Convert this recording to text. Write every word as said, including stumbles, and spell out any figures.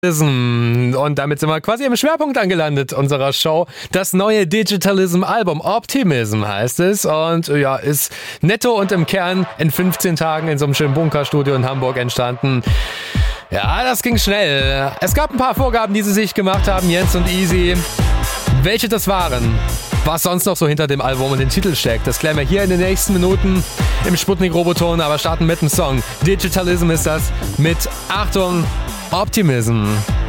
Und damit sind wir quasi im Schwerpunkt angelandet unserer Show. Das neue Digitalism-Album, Optimism heißt es. Und ja, ist netto und im Kern in fünfzehn Tagen in so einem schönen Bunkerstudio in Hamburg entstanden. Ja, das ging schnell. Es gab ein paar Vorgaben, die sie sich gemacht haben, Jens und Easy. Welche das waren, was sonst noch so hinter dem Album und den Titel steckt, das klären wir hier in den nächsten Minuten im Sputnik-Roboton, aber starten mit dem Song. Digitalism ist das mit, Achtung, Optimism.